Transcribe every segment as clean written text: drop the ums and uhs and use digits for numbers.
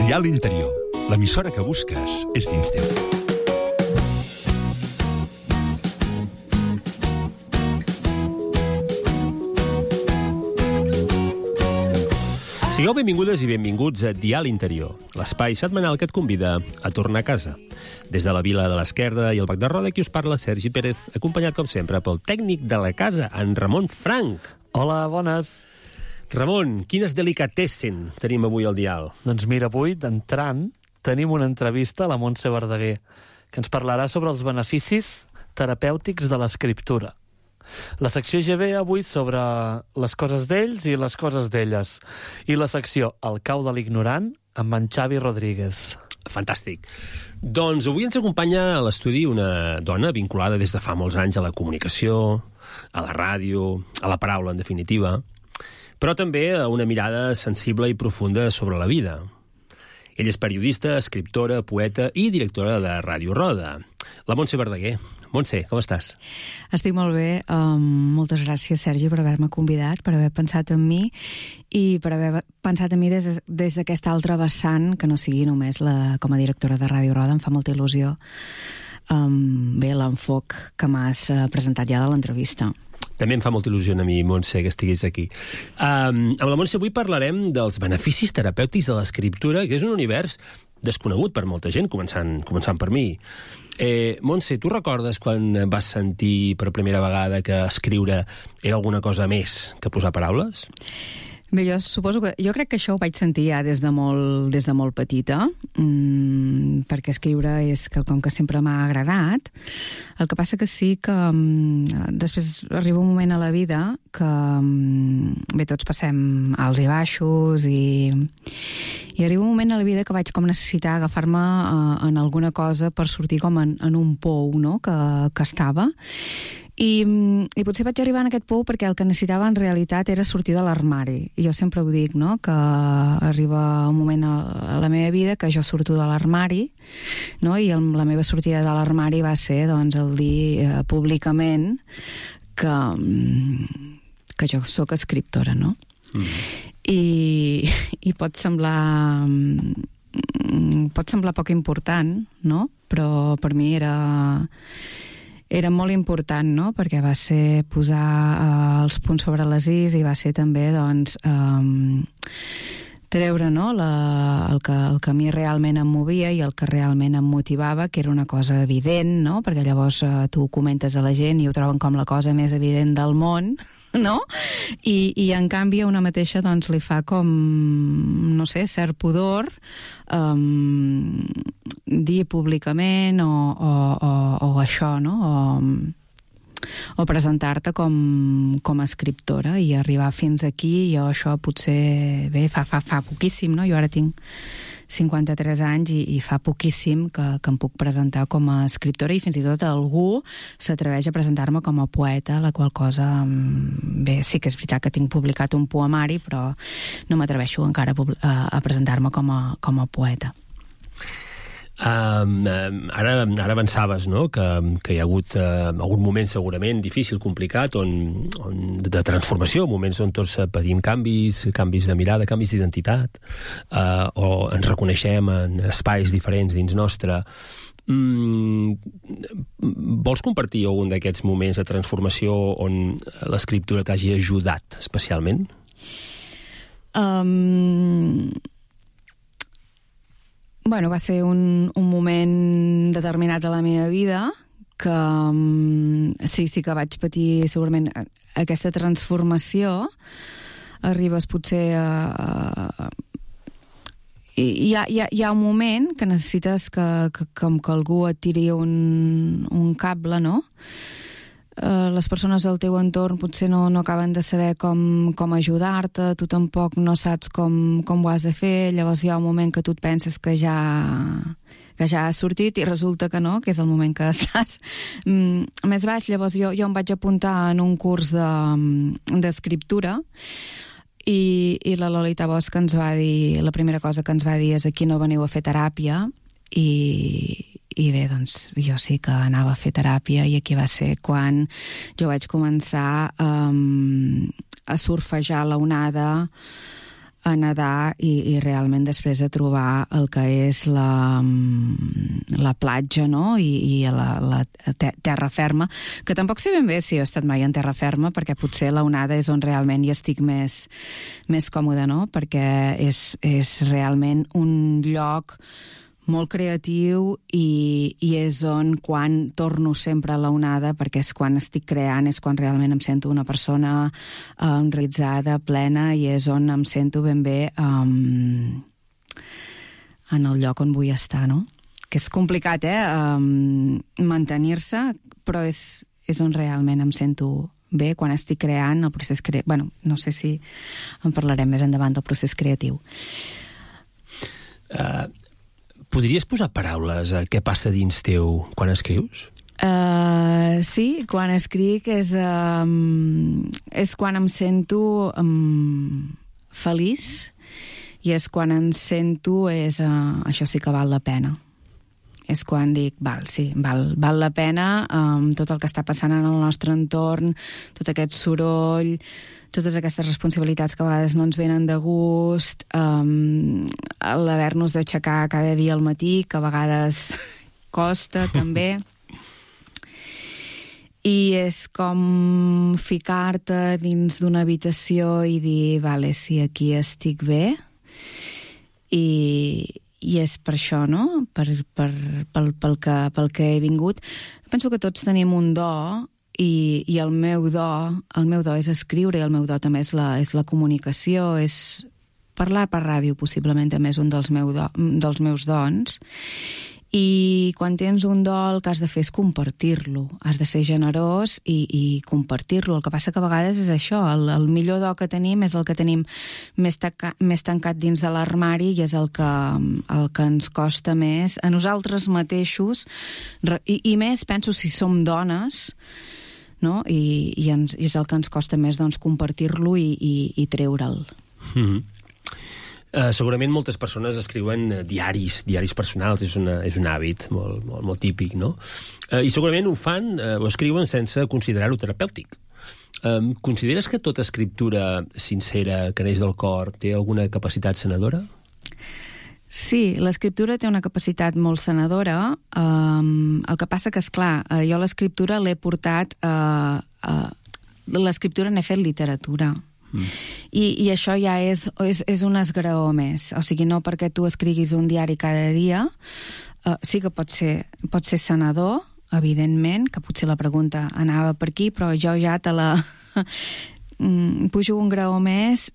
Dial Interior, l'emissora que busques és dins teu. Sigueu benvingudes i benvinguts a Dial Interior, l'espai setmanal que et convida a tornar a casa. Des de la Vila de l'Esquerda i el Bac de Roda, qui us parla, Sergi Pérez, acompanyat, com sempre, pel tècnic de la casa, en Ramon Frank. Hola, bones. Ramon, quines delicatessen tenim avui al Dial? Doncs mira, avui, d'entrant, tenim una entrevista a la Montse Verdaguer, que ens parlarà sobre els beneficis terapèutics de l'escriptura. La secció GB avui sobre les coses d'ells i les coses d'elles. I la secció El cau de l'ignorant amb en Xavi Rodríguez. Fantàstic. Doncs avui ens acompanya a l'estudi una dona vinculada des de fa molts anys a la comunicació, a la ràdio, a la paraula, en definitiva, però també a una mirada sensible i profunda sobre la vida. Ella és periodista, escriptora, poeta i directora de Ràdio Roda. La Montse Verdaguer. Montse, com estàs? Estic molt bé. Moltes gràcies, Sergi, per haver-me convidat, per haver pensat en mi i per haver pensat en mi des d'aquesta altra vessant, que no sigui només com a directora de Ràdio Roda. Em fa molta il·lusió bé l'enfoc que m'has presentat ja de l'entrevista. També em fa molta il·lusió a mi, Montse, que estiguis aquí. Amb la Montse avui parlarem dels beneficis terapèutics de l'escriptura, que és un univers desconegut per molta gent, començant per mi. Montse, tu recordes quan vas sentir per primera vegada que escriure era alguna cosa més que posar paraules? Bé, jo crec que això ho vaig sentir ja des de molt petita, perquè escriure és quelcom que sempre m'ha agradat. El que passa que sí que després arriba un moment a la vida que bé, tots passem alts i baixos i arriba un moment a la vida que vaig com necessitar agafar-me en alguna cosa per sortir com en un pou, no?, que estava. I potser vaig arribar en aquest pou perquè el que necessitava en realitat era sortir de l'armari. I jo sempre ho dic, no?, que arriba un moment a la meva vida que jo surto de l'armari, no?, i la meva sortida de l'armari va ser, doncs, el dir públicament que jo sóc escriptora, no? I pot semblar poc important, no?, però per mi era molt important, no?, perquè va ser posar els punts sobre les is i va ser també, doncs, treure, no?, el que a mi realment em movia i el que realment em motivava, que era una cosa evident, no?, perquè llavors tu ho comentes a la gent i ho troben com la cosa més evident del món, no? I en canvi a una mateixa doncs li fa com, no sé, cert pudor dir públicament o això, no? O presentar-te com a escriptora i arribar fins aquí. Jo això potser, bé, fa poquíssim, no? Jo ara tinc 53 anys i fa poquíssim que em puc presentar com a escriptora i fins i tot algú s'atreveix a presentar-me com a poeta, la qual cosa, bé, sí que és veritat que tinc publicat un poemari, però no m'atreveixo encara a presentar-me com a poeta. Ara avançaves, no?, que hi ha hagut algun moment segurament difícil, complicat, de transformació, moments on tots patim canvis de mirada, canvis d'identitat, o ens reconeixem en espais diferents dins nostre. Vols compartir algun d'aquests moments de transformació on l'escriptura t'hagi ajudat especialment? Bueno, va ser un moment determinat de la meva vida que sí que vaig patir segurament aquesta transformació. Arribes potser a... Hi ha un moment que necessites que algú et tiri un cable, no? Les persones al teu entorn potser no acaben de saber com ajudar-te, tu tampoc no saps com ho has de fer, llavors hi ha un moment que tu et penses que ja has sortit i resulta que no, que és el moment que estàs més baix. Llavors jo em vaig apuntar en un curs d'escriptura i la Lolita Bosch ens va dir, la primera cosa que ens va dir és: aquí no veniu a fer teràpia, i bé, doncs jo sí que anava a fer teràpia i aquí va ser quan jo vaig començar a surfejar l'onada a nedar i realment després a trobar el que és la platja, no? I la terra ferma, que tampoc sé ben bé si he estat mai en terra ferma, perquè potser la onada és on realment hi estic més còmode, no? Perquè és realment un lloc molt creatiu i és on, quan torno sempre a la onada, perquè és quan estic creant, és quan realment em sento una persona enritzada, plena, i és on em sento ben bé en el lloc on vull estar, no? Que és complicat, mantenir-se, però és on realment em sento bé quan estic creant el procés creatiu. Bueno, no sé si en parlarem més endavant del procés creatiu. Podries posar paraules a què passa dins teu quan escrius? Sí, quan escric és quan em sento feliç, i és quan em sento això sí que val la pena. És quan dic, val la pena tot el que està passant en el nostre entorn, tot aquest soroll, totes aquestes responsabilitats que a vegades no ens venen de gust, l'haver-nos d'aixecar cada dia al matí, que a vegades costa també. I és com ficar-te dins d'una habitació i dir, vale, sí, aquí estic bé, i és per això, no? Pel que he vingut. Penso que tots tenim un do, i el meu do és escriure, i el meu do també és la comunicació, és parlar per ràdio, possiblement també és un dels meus dons. I quan tens un do, el que has de fer és compartir-lo. Has de ser generós i compartir-lo. El que passa que a vegades és això, el millor do que tenim és el que tenim més tancat dins de l'armari, i és el que ens costa més a nosaltres mateixos, i més, penso, si som dones, no? I és el que ens costa més, doncs, compartir-lo i treure'l. Segurament moltes persones escriuen diaris personals, és un hàbit molt típic, no? I segurament ho fan, ho escriuen sense considerar-ho terapèutic. Consideres que tota escriptura sincera que neix del cor té alguna capacitat sanadora? Sí, l'escriptura té una capacitat molt sanadora. El que passa que, esclar, jo l'escriptura l'he portat... L'escriptura n'he fet literatura. I això ja és un esgraó més. O sigui, no perquè tu escriguis un diari cada dia, sí que pot ser sanador, evidentment, que potser la pregunta anava per aquí, però jo ja te la pujo un graó més,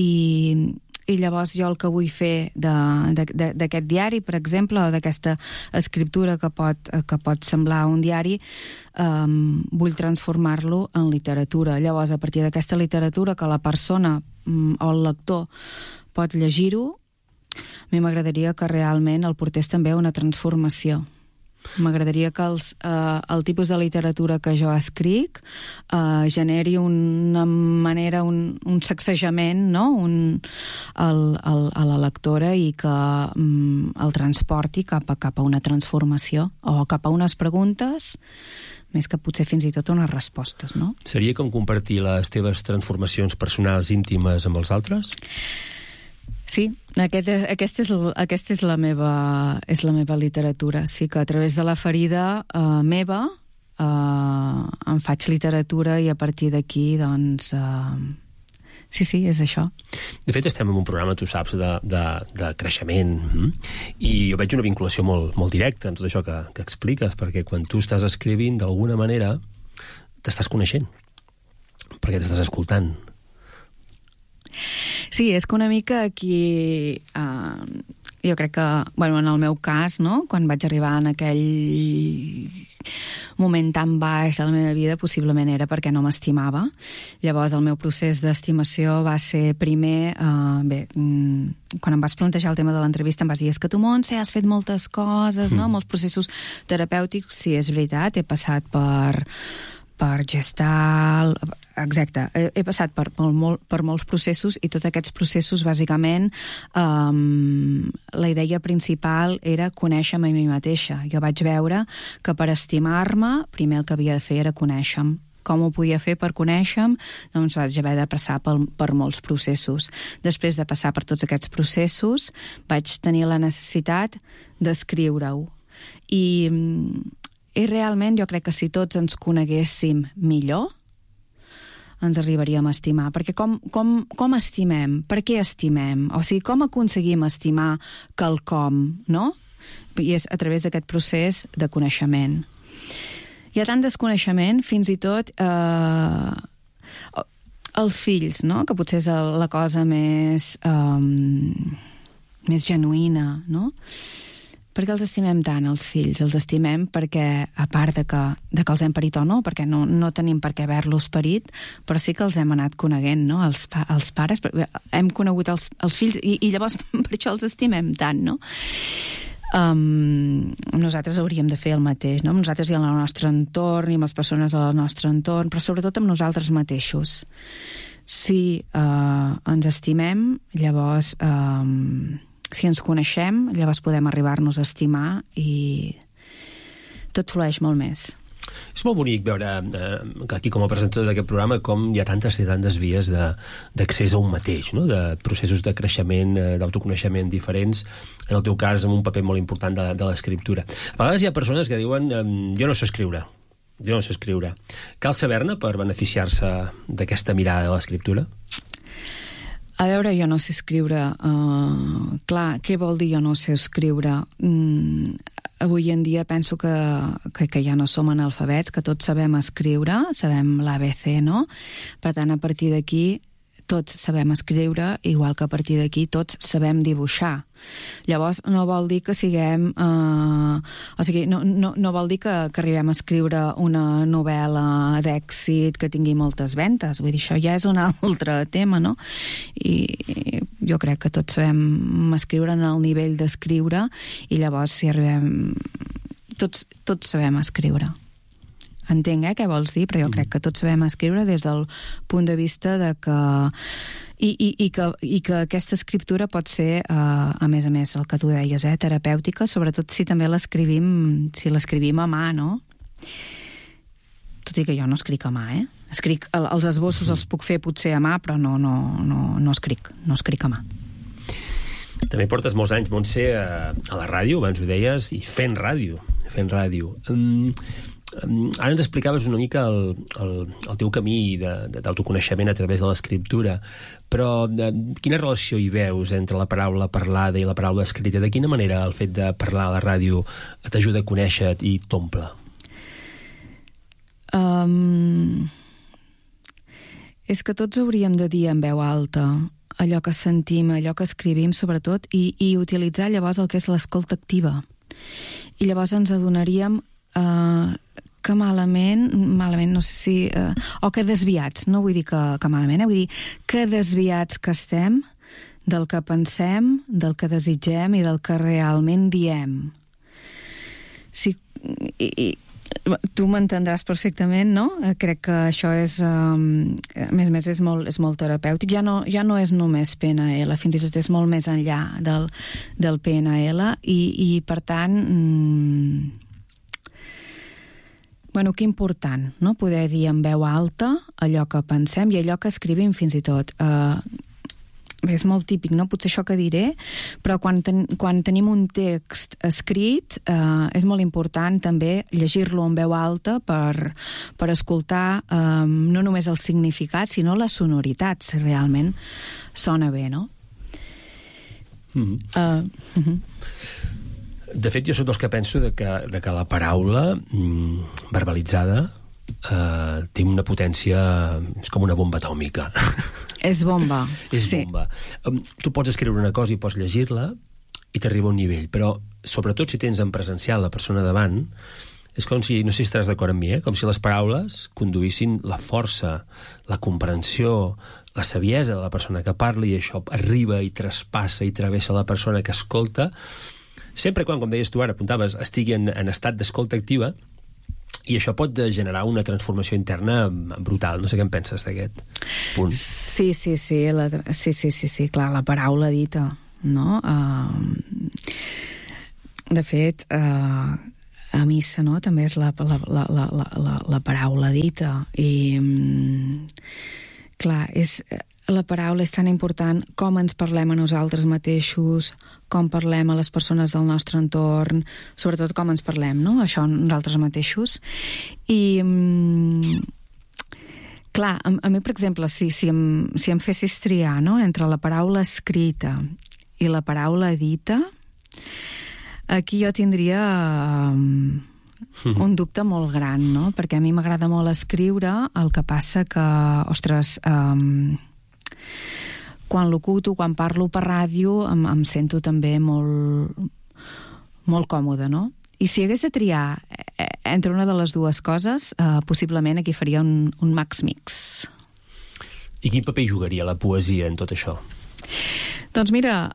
i llavors jo el que vull fer d'aquest diari, per exemple, o d'aquesta escriptura que pot semblar un diari, vull transformar-lo en literatura. Llavors, a partir d'aquesta literatura que la persona o el lector pot llegir-ho, a mi m'agradaria que realment el portés també a una transformació. M'agradaria que el tipus de literatura que jo escric generi una manera, un sacsejament, no? A la lectora, i que el transporti cap a una transformació, o cap a unes preguntes, més que potser fins i tot unes respostes, no? Seria com compartir les teves transformacions personals íntimes amb els altres? Sí, aquesta és la meva literatura. Sí que a través de la ferida meva em faig literatura, i a partir d'aquí, doncs... Sí, és això. De fet, estem en un programa, tu saps, de creixement, i jo veig una vinculació molt directa amb tot això que expliques, perquè quan tu estàs escrivint, d'alguna manera, t'estàs coneixent, perquè t'estàs escoltant. Sí, és que una mica aquí... jo crec que, bueno, en el meu cas, no?, quan vaig arribar en aquell moment tan baix de la meva vida, possiblement era perquè no m'estimava. Llavors, el meu procés d'estimació va ser primer... quan em vas plantejar el tema de l'entrevista, em vas dir, és que tu, Montse, has fet moltes coses, no?, molts processos terapèutics. Sí, és veritat, he passat per gestal... Exacte, he passat per molts processos, i tots aquests processos, bàsicament, la idea principal era conèixer-me a mi mateixa. Jo vaig veure que per estimar-me, primer el que havia de fer era conèixer-me com ho podia fer per conèixer-me, doncs vaig haver de passar per molts processos. Després de passar per tots aquests processos, vaig tenir la necessitat d'escriure-ho. I realment jo crec que si tots ens coneguéssim millor, ens arribaríem a estimar. Perquè com estimem? Per què estimem? O sigui, com aconseguim estimar quelcom, no? I és a través d'aquest procés de coneixement. Hi ha tant desconeixement, fins i tot els fills, no? Que potser és la cosa més genuïna, no? Per què els estimem tant, els fills? Els estimem perquè, a part de que els hem parit o no, perquè no tenim per què haver-los parit, però sí que els hem anat coneguent, no? Els pares, hem conegut els fills i llavors per això els estimem tant, no? Nosaltres hauríem de fer el mateix, no? Amb nosaltres i en el nostre entorn i amb les persones del nostre entorn, però sobretot amb nosaltres mateixos. Si ens estimem, llavors si ens coneixem, llavors podem arribar-nos a estimar i tot flueix molt més. És molt bonic veure aquí com a presentador d'aquest programa com hi ha tantes i tantes vies d'accés a un mateix, no? De processos de creixement, d'autoconeixement diferents, en el teu cas amb un paper molt important de l'escriptura. A vegades hi ha persones que diuen jo no sé escriure. Cal saber-ne per beneficiar-se d'aquesta mirada de l'escriptura? A veure, jo no sé escriure. Clar, què vol dir jo no sé escriure? Avui en dia penso que ja no som analfabets, que tots sabem escriure, sabem l'ABC, no? Per tant, a partir d'aquí tots sabem escriure, igual que a partir d'aquí tots sabem dibuixar. Llavors, no vol dir que siguem... o sigui, no vol dir que arribem a escriure una novel·la d'èxit que tingui moltes ventes. Vull dir, això ja és un altre tema, no? I jo crec que tots sabem escriure en el nivell d'escriure i llavors, si arribem... Tots sabem escriure. Entenc què vols dir, però jo crec que tots sabem escriure des del punt de vista de que... I que aquesta escriptura pot ser, a més, el que tu deies, terapèutica, sobretot si també l'escrivim a mà, no? Tot i que jo no escric a mà, Escric, els esbossos els puc fer potser a mà, però no escric a mà. També portes molts anys, Montse, a la ràdio, abans ho deies, i fent ràdio. Ara ens explicaves una mica el teu camí d'autoconeixement a través de l'escriptura, però quina relació hi veus entre la paraula parlada i la paraula escrita? De quina manera el fet de parlar a la ràdio t'ajuda a conèixer-te i t'omple? És que tots hauríem de dir en veu alta allò que sentim, allò que escrivim, sobretot, i utilitzar llavors el que és l'escolta activa. I llavors ens adonaríem que malament, no sé si... o que desviats, no vull dir que malament, vull dir que desviats que estem del que pensem, del que desitgem i del que realment diem. Sí, tu m'entendràs perfectament, no? Crec que això és... a més, és molt terapèutic. Ja no és només PNL, fins i tot és molt més enllà del PNL i per tant... Bueno, que important, no? Poder dir en veu alta allò que pensem i allò que escrivim fins i tot. Bé, és molt típic, no? Potser això que diré, però quan tenim un text escrit és molt important també llegir-lo en veu alta per escoltar no només el significat, sinó la sonoritat, si realment sona bé, no? De fet, jo soc dels que penso de que la paraula verbalitzada té una potència... és com una bomba atòmica. És bomba. És bomba. Tu pots escriure una cosa i pots llegir-la i t'arriba a un nivell, però sobretot si tens en presencial la persona davant, és com si, no sé si estaràs d'acord amb mi, com si les paraules conduïssin la força, la comprensió, la saviesa de la persona que parla, i això arriba i traspassa i travessa la persona que escolta, sempre quan, com deies tu ara, apuntaves, estigui en estat d'escolta activa, i això pot generar una transformació interna brutal. No sé què en penses d'aquest punt. Sí, clar, la paraula dita, no? De fet, a missa, no? També és la paraula dita. I, clar, la paraula és tan important, com ens parlem a nosaltres mateixos, com parlem a les persones del nostre entorn, sobretot com ens parlem, no? Això nosaltres mateixos. I, clar, a mi, per exemple, si em fessis triar, no?, entre la paraula escrita i la paraula dita, aquí jo tindria un dubte molt gran, no? Perquè a mi m'agrada molt escriure, el que passa que, ostres, quan locuto, quan parlo per ràdio, em sento també molt còmode, no? I si hagués de triar entre una de les dues coses, possiblement aquí faria un max-mix. I quin paper jugaria la poesia en tot això? Doncs mira,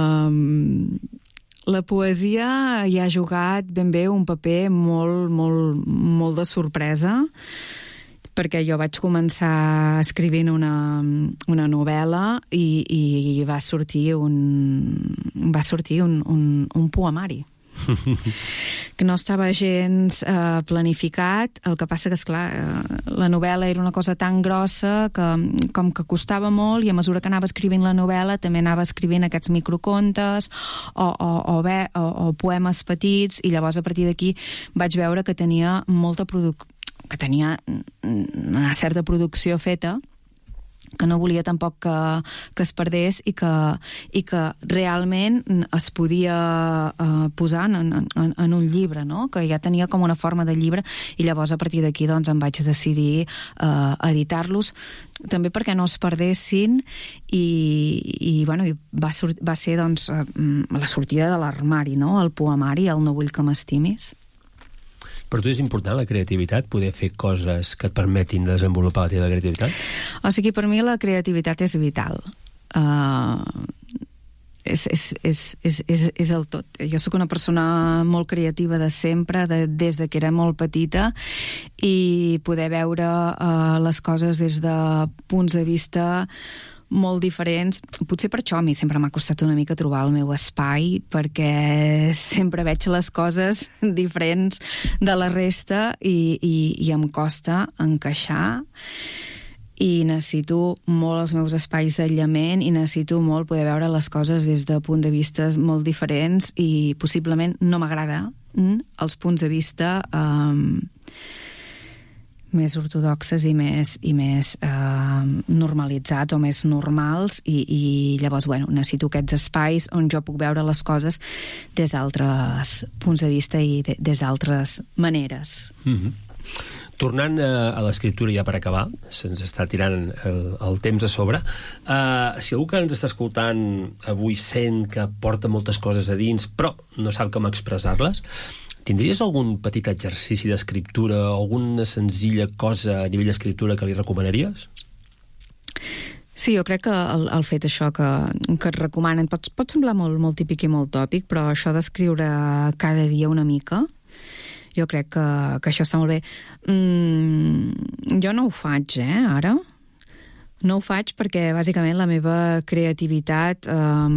la poesia hi ha jugat ben bé un paper molt de sorpresa, perquè jo vaig començar escrivint una novel·la i va sortir un poemari que no estava gens planificat. El que passa que, esclar, la novel·la era una cosa tan grossa que com que costava molt, i a mesura que anava escrivint la novel·la també anava escrivint aquests microcontes o poemes petits, i llavors a partir d'aquí vaig veure que tenia que tenia una certa producció feta, que no volia tampoc que es perdés i que realment es podia posar en un llibre, no? Que ja tenia com una forma de llibre, i llavors a partir d'aquí doncs em vaig decidir editar-los, també perquè no es perdessin, i va ser doncs la sortida de l'armari, no? El poemari, el No vull que m'estimis. Per tu és important la creativitat, poder fer coses que et permetin desenvolupar la teva creativitat? O sigui, per mi la creativitat és vital. És el tot. Jo sóc una persona molt creativa de sempre, des de que era molt petita, i poder veure les coses des de punts de vista molt diferents. Potser per això a mi sempre m'ha costat una mica trobar el meu espai, perquè sempre veig les coses diferents de la resta i em costa encaixar, i necessito molt els meus espais d'aïllament, i necessito molt poder veure les coses des de punts de vista molt diferents, i possiblement no m'agrada els punts de vista més ortodoxes i més normalitzats o més normals, i llavors, necessito aquests espais on jo puc veure les coses des d'altres punts de vista i des d'altres maneres. Tornant a l'escriptura, ja per acabar, se'ns està tirant el temps a sobre, si algú que ens està escoltant avui sent que porta moltes coses a dins però no sap com expressar-les, tindries algun petit exercici d'escriptura, alguna senzilla cosa a nivell d'escriptura que li recomanaries? Sí, jo crec que el fet això que et recomanen pot semblar molt típic i molt tòpic, però això d'escriure cada dia una mica, jo crec que això està molt bé. Jo no ho faig, ara. No ho faig perquè, bàsicament, la meva creativitat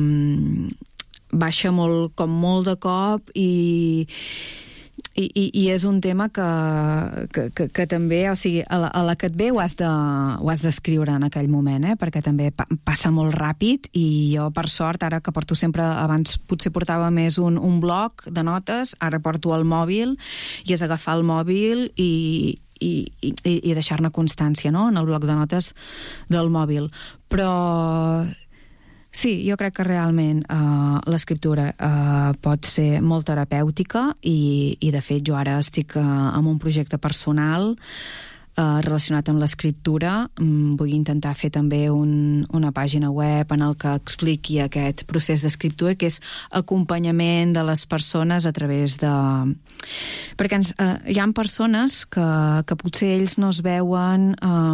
baixa molt de cop, i és un tema que també, o sigui, a la que et ve ho has d'escriure en aquell moment, perquè també passa molt ràpid, i jo, per sort, ara que porto sempre, abans potser portava més un bloc de notes, ara porto el mòbil, i és agafar el mòbil i deixar-ne constància, no?, en el bloc de notes del mòbil. Però sí, jo crec que realment l'escriptura pot ser molt terapèutica, i de fet jo ara estic en un projecte personal relacionat amb l'escriptura. Vull intentar fer també una pàgina web en el que expliqui aquest procés d'escriptura, que és acompanyament de les persones a través de... Perquè hi ha persones que potser ells no es veuen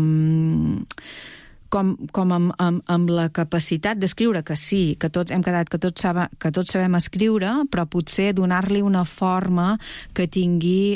com amb la capacitat d'escriure, que sí, que tots hem quedat que tots sabem escriure, però potser donar-li una forma que tingui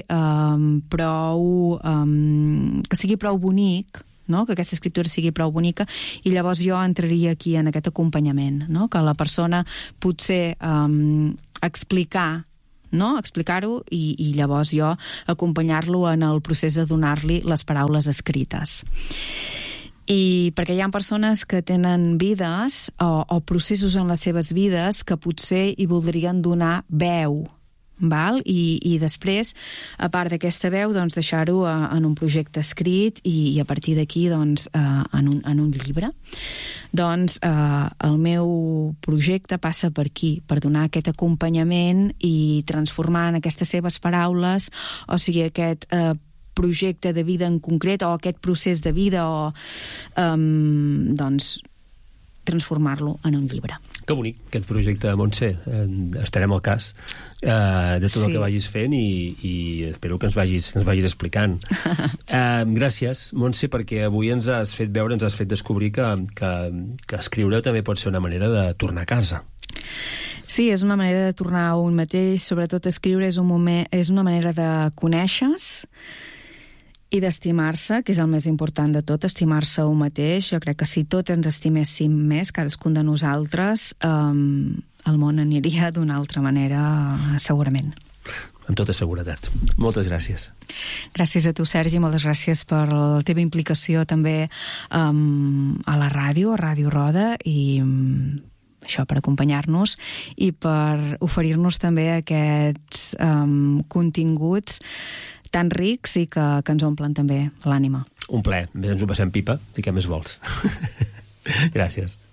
que sigui prou bonic, no? Que aquesta escriptura sigui prou bonica, i llavors jo entraria aquí en aquest acompanyament, no? Que la persona potser explicar no? Explicar-ho i llavors jo acompanyar-lo en el procés de donar-li les paraules escrites. I perquè hi ha persones que tenen vides o processos en les seves vides que potser hi voldrien donar veu, val? I després, a part d'aquesta veu, doncs, deixar-ho en un projecte escrit i a partir d'aquí doncs, en un llibre. Doncs el meu projecte passa per aquí, per donar aquest acompanyament i transformar en aquestes seves paraules, o sigui, aquest projecte de vida en concret o aquest procés de vida o doncs transformar-lo en un llibre. Que bonic, aquest projecte, Montse. Estarem al cas de tot el que vagis fent i espero que ens vagis explicant. Gràcies, Montse, perquè avui ens has fet veure, ens has fet descobrir que escriure també pot ser una manera de tornar a casa. Sí, és una manera de tornar a un mateix, sobretot escriure és una manera de conèixer-se i d'estimar-se, que és el més important de tot, estimar-se a un mateix. Jo crec que si tots ens estiméssim més, cadascun de nosaltres, el món aniria d'una altra manera, segurament. Amb tota seguretat. Moltes gràcies. Gràcies a tu, Sergi, moltes gràcies per la teva implicació també a la ràdio, a Ràdio Roda, i això, per acompanyar-nos i per oferir-nos també aquests continguts tan rics i que ens omplen també l'ànima. Un plaer. Ens ho passem pipa. I què més vols? Gràcies.